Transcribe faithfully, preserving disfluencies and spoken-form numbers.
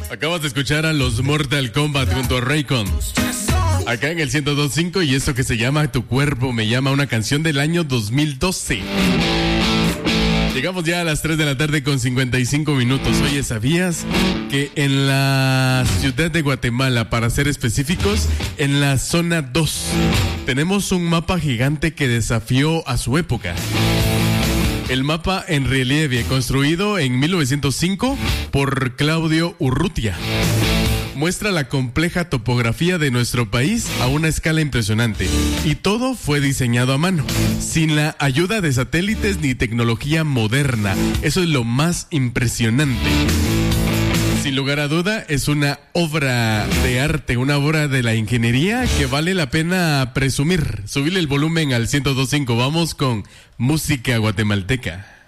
Acabas de escuchar a los Mortal Kombat junto a Raycon. Acá en el ciento dos punto cinco y esto que se llama Tu Cuerpo Me Llama, una canción del año dos mil doce. Llegamos ya a las tres de la tarde con cincuenta y cinco minutos. Oye, ¿sabías que en la ciudad de Guatemala, para ser específicos, en la zona dos, tenemos un mapa gigante que desafió a su época? El mapa en relieve, construido en mil novecientos cinco por Claudio Urrutia, muestra la compleja topografía de nuestro país a una escala impresionante. Y todo fue diseñado a mano, sin la ayuda de satélites ni tecnología moderna. Eso es lo más impresionante. Sin lugar a duda, es una obra de arte, una obra de la ingeniería que vale la pena presumir. Subirle el volumen al ciento dos punto cinco. Vamos con música guatemalteca.